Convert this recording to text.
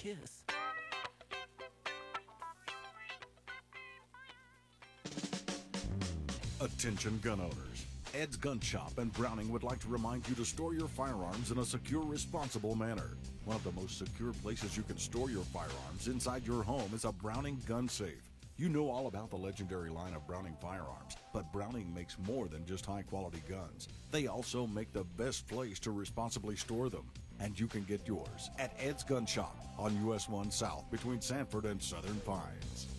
kiss. Attention gun owners. Ed's Gun Shop and Browning would like to remind you to store your firearms in a secure, responsible manner. One of the most secure places you can store your firearms inside your home is a Browning gun safe. You know all about the legendary line of Browning firearms, but Browning makes more than just high-quality guns. They also make the best place to responsibly store them. And you can get yours at Ed's Gun Shop on US 1 South between Sanford and Southern Pines.